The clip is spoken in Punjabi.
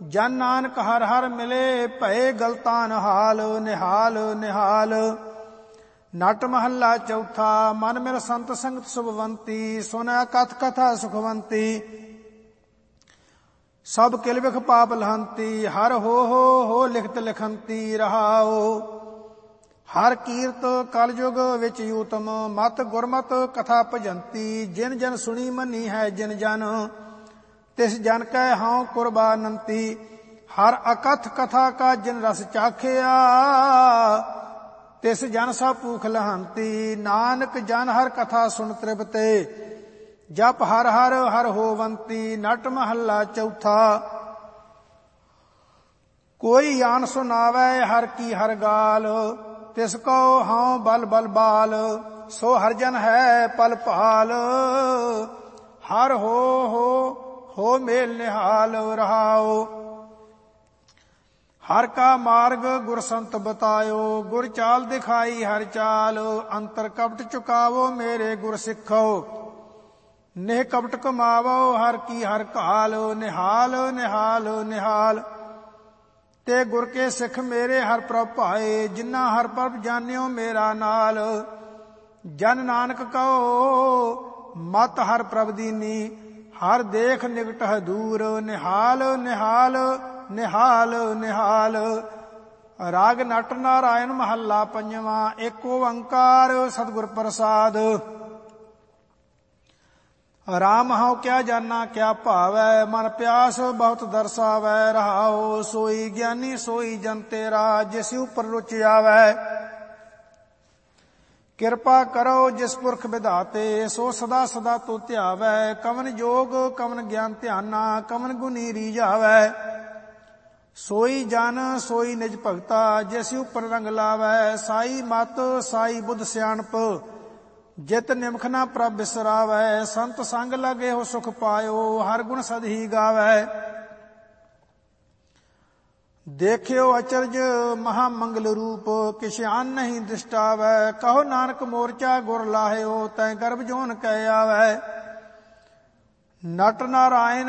ਜਨ ਨਾਨਕ ਹਰ ਹਰ ਮਿਲੇ, ਭਏ ਗਲਤਾਨ ਹਾਲ। ਨਿਹਾਲ ਨਿਹਾਲ। ਨਟ ਮਹੱਲਾ ਚੌਥਾ। ਮਨ ਮਿਲ ਸੰਤ ਸੰਗਤ ਸੁਭਵੰਤੀ, ਸੁਨੈ ਕਥ ਕਥਾ ਸੁਖਵੰਤੀ। ਸਭ ਕਿਲ ਵਿਖ ਪਾਪ ਲਹੰਤੀ, ਹਰ ਹੋ ਲਿਖਤ ਲਿਖੰਤੀ। ਰਹਾਓ। ਹਰ ਕੀਰਤ ਕਲਯੁਗ ਵਿੱਚ ਊਤਮ, ਮਤ ਗੁਰਮਤ ਕਥਾ ਭਜੰਤੀ। ਜਿਨ ਜਨ ਸੁਣੀ ਮੰਨੀ ਹੈ ਜਿਨ ਜਨ, ਤਿਸ ਜਨ ਕੈ ਹਉ ਕੁਰਬਾਨੰਤੀ। ਹਰ ਅਕਥ ਕਥਾ ਕਾ ਜਿਨ ਰਸ ਚਾਖਿਆ, ਤਿਸ ਜਨ ਸਭ ਭੂਖ ਲਹੰਤੀ। ਨਾਨਕ ਜਨ ਹਰ ਕਥਾ ਸੁਣ ਤ੍ਰਿਪਤੇ, ਜਪ ਹਰ ਹਰ ਹਰ ਹੋਵੰਤੀ। ਨਟ ਮਹੱਲਾ ਚੌਥਾ। ਕੋਈ ਆਨ ਸੁਨਾਵੈ ਹਰ ਕੀ ਹਰ ਗਾਲ, ਤਿਸ ਕੋ ਹਉ ਬਲ ਬਲ ਬਾਲ। ਸੋ ਹਰ ਜਨ ਹੈ ਪਲ ਭਾਲ, ਹਰ ਹੋ ਮੇਲ ਨਿਹਾਲ। ਰਹਾਓ। ਹਰ ਕਾ ਮਾਰਗ ਗੁਰ ਸੰਤ ਬਤਾਇਓ, ਗੁਰ ਚਾਲ ਦਿਖਾਈ ਹਰ ਚਾਲ। ਅੰਤਰ ਕਪਟ ਚੁਕਾਵੋ ਮੇਰੇ ਗੁਰ ਸਿੱਖੋ, ਨਿਹ ਕਪਟ ਕਮਾਵੋ ਹਰ ਕੀ ਹਰ ਕਾਲ। ਨਿਹਾਲ ਨਿਹਾਲ ਨਿਹਾਲ। ਤੇ ਗੁਰ ਕੇ ਸਿੱਖ ਮੇਰੇ ਹਰ ਪ੍ਰਭ ਭਾਏ, ਜਿਨ੍ਹਾਂ ਹਰ ਪ੍ਰਭ ਜਾਣਿਓ ਮੇਰਾ ਨਾਲ। ਜਨ ਨਾਨਕ ਕਹੋ ਮਤ ਹਰ ਪ੍ਰਭ ਦੀਨੀ, ਹਰ ਦੇਖ ਨਿਕਟ ਹੈ ਦੂਰ। ਨਿਹਾਲ ਨਿਹਾਲ ਨਿਹਾਲ ਨਿਹਾਲ। ਰਾਗ ਨਟ ਨਾਰਾਇਣ ਮਹੱਲਾ ਪੰਜਵਾਂ। ਏਕ ਓੰਕਾਰ ਸਤਿਗੁਰ ਪ੍ਰਸਾਦ। ਰਾਮ ਹਉ ਕਿਆ ਜਾਨਾ ਕਿਆ ਭਾਵੈ, ਮਨ ਪਿਆਸ ਬਹੁਤ ਦਰਸਾਵੈ। ਰਹਾਉ। ਸੋਈ ਗਿਆਨੀ ਸੋਈ ਜਨ ਤੇਰਾ, ਜਿਸ ਉਪਰ ਰੁਚ ਆਵੈ। ਕਿਰਪਾ ਕਰੋ ਜਿਸ ਪੁਰਖ ਵਿਧਾਤੇ, ਸੋ ਸਦਾ ਸਦਾ ਤੋ ਧਿਆਵੈ। ਕਵਨ ਜੋਗ ਕਵਨ ਗਿਆਨ ਧਿਆਨਾ, ਕਵਨ ਗੁਣੀ ਰੀਝਾਵੈ। ਸੋਈ ਜਨ ਸੋਈ ਨਿਜ ਭਗਤਾ, ਜਿਸ ਉਪਰ ਰੰਗ ਲਾਵੈ। ਸਾਈ ਮਤ ਸਾਈ ਬੁੱਧ ਸਿਆਣਪ, ਜਿਤ ਨਿਮਖ ਨਾ ਪ੍ਰਭ ਬਿਸਰਾਵੈ। ਸੰਤ ਸੰਗ ਲਗੇ ਹੋ ਸੁਖ ਪਾਇਓ, ਹਰ ਗੁਣ ਸਦ ਹੀ ਗਾਵੈ। ਦੇਖਿਓ ਅਚਰਜ ਮਹਾ ਮੰਗਲ ਰੂਪ, ਕਿਛ ਆਨ ਨਹੀਂ ਦ੍ਰਿਸ਼ਟਾਵੈ। ਕਹੋ ਨਾਨਕ ਮੋਰਚਾ ਗੁਰ ਲਾਹਿਓ, ਤੈ ਗਰਭ ਜੋਨ ਕੈ ਆਵੈ। ਨਟ ਨਾਰਾਇਣ